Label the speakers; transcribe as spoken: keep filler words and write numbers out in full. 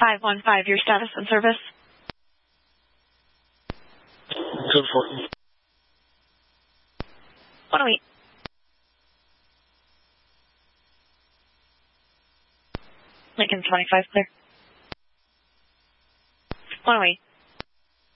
Speaker 1: five one five, your status and service.
Speaker 2: Code four.
Speaker 1: one oh eight. Lincoln twenty-five, clear. one oh eight.